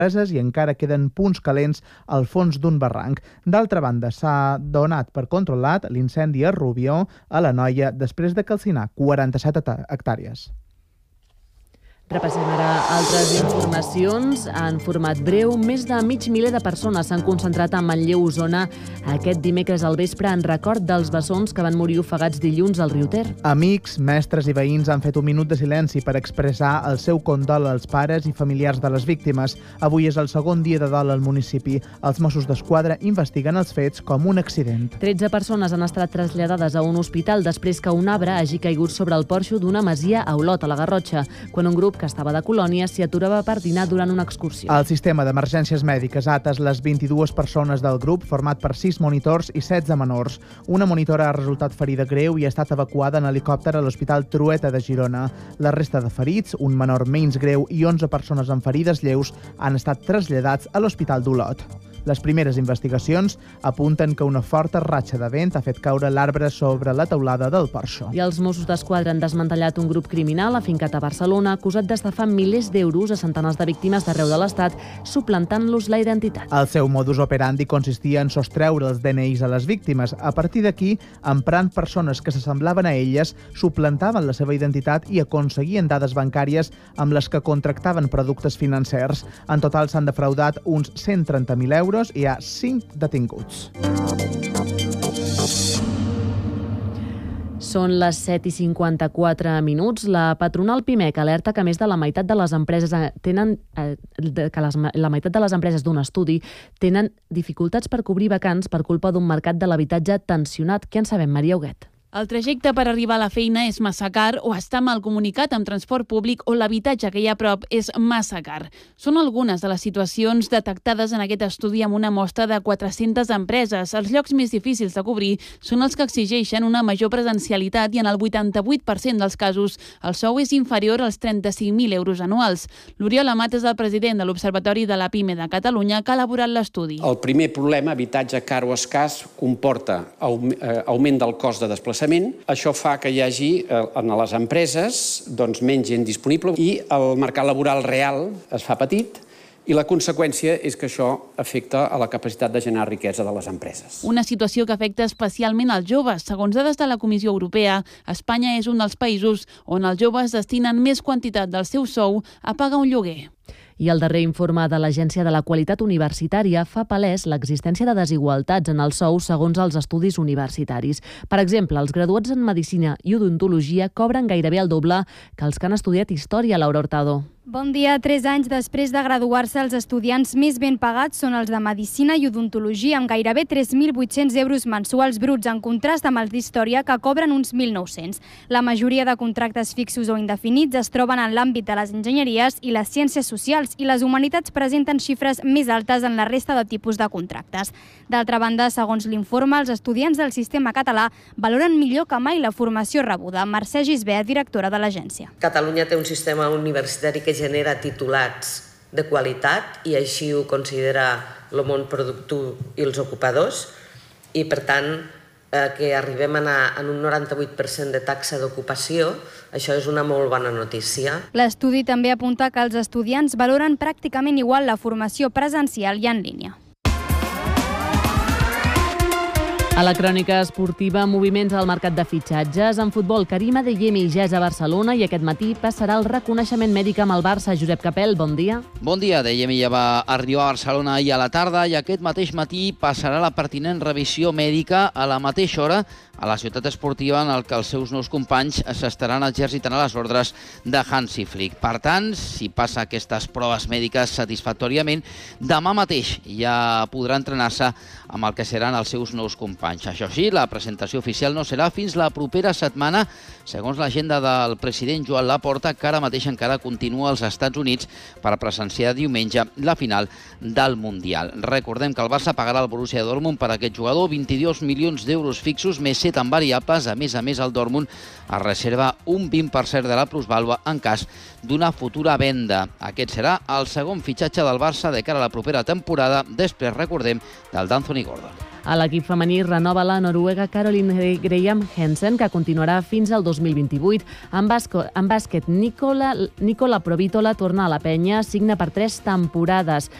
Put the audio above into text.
i encara queden punts calents al fons d'un barranc. D'altra banda, s'ha donat per controlat l'incendi a Rubió, a l'Anoia, després de calcinar 47 hectàrees. Repassem ara altres informacions. En format breu, més de mig miler de persones s'han concentrat a Manlleu, Osona, aquest dimecres al vespre en record dels bessons que van morir ofegats dilluns al riu Ter. Amics, mestres i veïns han fet un minut de silenci per expressar el seu condol als pares i familiars de les víctimes. Avui és el segon dia de dol al municipi. Els Mossos d'Esquadra investiguen els fets com un accident. 13 persones han estat traslladades a un hospital després que un arbre hagi caigut sobre el porxo d'una masia a Olot, a la Garrotxa, quan un grup que estava de colònia s'hi aturava per dinar durant una excursió. El sistema d'emergències mèdiques ha atès les 22 persones del grup, format per 6 monitors i 16 menors. Una monitora ha resultat ferida greu i ha estat evacuada en helicòpter a l'Hospital Trueta de Girona. La resta de ferits, un menor menys greu i 11 persones amb ferides lleus, han estat traslladats a l'Hospital d'Olot. Les primeres investigacions apunten que una forta ratxa de vent ha fet caure l'arbre sobre la teulada del porxo. I els Mossos d'Esquadra han desmantellat un grup criminal afincat a Barcelona acusat d'estafar milers d'euros a centenars de víctimes d'arreu de l'Estat, suplantant-los la identitat. El seu modus operandi consistia en sostreure els DNIs a les víctimes. A partir d'aquí, emprant persones que s'assemblaven a elles, suplantaven la seva identitat i aconseguien dades bancàries amb les que contractaven productes financers. En total s'han defraudat uns 130.000 euros i hi ha 5 detinguts. Són les 7:54. La patronal Pimec alerta que més de la meitat de les empreses d'un estudi tenen dificultats per cobrir vacants per culpa d'un mercat de l'habitatge tensionat. Què en sabem, Maria Huguet? El trajecte per arribar a la feina és massa car o està mal comunicat amb transport públic o l'habitatge que hi ha a prop és massa car. Són algunes de les situacions detectades en aquest estudi amb una mostra de 400 empreses. Els llocs més difícils de cobrir són els que exigeixen una major presencialitat i en el 88% dels casos el sou és inferior als 35.000 euros anuals. L'Oriol Amat és el president de l'Observatori de la PIME de Catalunya que ha elaborat l'estudi. El primer problema, habitatge car o escàs, comporta augment del cost de desplaçament. Això fa que hi hagi en les empreses menys gent disponible i el mercat laboral real es fa petit i la conseqüència és que això afecta a la capacitat de generar riquesa de les empreses. Una situació que afecta especialment als joves. Segons dades de la Comissió Europea, Espanya és un dels països on els joves destinen més quantitat del seu sou a pagar un lloguer. I el darrer informe de l'Agència de la Qualitat Universitària fa palès l'existència de desigualtats en els sous segons els estudis universitaris. Per exemple, els graduats en Medicina i Odontologia cobren gairebé el doble que els que han estudiat Història, Laura Hurtado. Bon dia. 3 anys després de graduar-se, els estudiants més ben pagats són els de Medicina i Odontologia, amb gairebé 3.800 euros mensuals bruts, en contrast amb els d'Història, que cobren uns 1.900. La majoria de contractes fixos o indefinits es troben en l'àmbit de les enginyeries i les ciències socials, i les humanitats presenten xifres més altes en la resta de tipus de contractes. D'altra banda, segons l'informe, els estudiants del sistema català valoren millor que mai la formació rebuda. Mercè Gisbert, directora de l'agència. Catalunya té un sistema universitari que genera titulats de qualitat i així ho considera el món productiu i els ocupadors i, per tant, que arribem en un 98% de taxa d'ocupació, això és una molt bona notícia. L'estudi també apunta que els estudiants valoren pràcticament igual la formació presencial i en línia. A la crònica esportiva, moviments al mercat de fitxatges. En futbol, Karim Adeyemi ja és a Barcelona i aquest matí passarà el reconeixement mèdic amb el Barça. Josep Capel, bon dia. Bon dia. Adeyemi ja va arribar a Barcelona ahir a la tarda i aquest mateix matí passarà la pertinent revisió mèdica a la mateixa hora a la ciutat esportiva en el que els seus nous companys s'estaran exercitant a les ordres de Hansi Flick. Per tant, si passa aquestes proves mèdiques satisfactòriament, demà mateix ja podrà entrenar-se amb el que seran els seus nous companys. Això sí, la presentació oficial no serà fins la propera setmana, segons l'agenda del president Joan Laporta, que ara mateix encara continua als Estats Units per presenciar diumenge la final del Mundial. Recordem que el Barça pagarà al Borussia Dortmund per aquest jugador 22 milions d'euros fixos, més 7 en variables. A més, el Dortmund es reserva un 20% de la plusvàlua en cas d'una futura venda. Aquest serà el segon fitxatge del Barça de cara a la propera temporada, després, recordem, del d'Anthony Gordon. A l'equip femení renova la noruega Caroline Graham Hansen, que continuarà fins al 2028. En bàsquet, Nicola Provítola torna a la penya, signa per 3 temporades.